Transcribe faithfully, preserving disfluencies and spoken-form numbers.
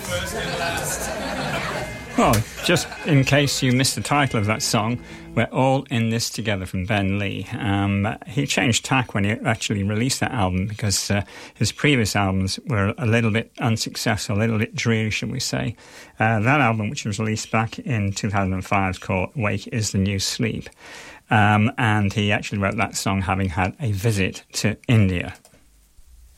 first and last. Well, just in case you missed the title of that song, We're All In This Together from Ben Lee. Um, he changed tack when he actually released that album because uh, his previous albums were a little bit unsuccessful, a little bit dreary, shall we say. Uh, that album, which was released back in two thousand five, is called Wake is the New Sleep. Um, and he actually wrote that song having had a visit to India.